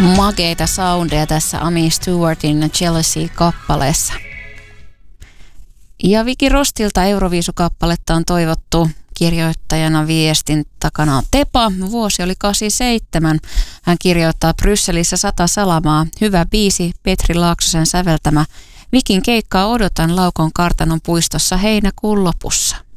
Makeita soundeja tässä Amy Stewartin Jealousy-kappaleessa. Ja Viki Rostilta Euroviisukappaletta on toivottu. Kirjoittajana viestin takana on Tepa. Vuosi oli 87. Hän kirjoittaa Brysselissä 100 salamaa. Hyvä biisi, Petri Laaksosen säveltämä. Vikin keikkaa odotan Laukon kartanon puistossa heinäkuun lopussa.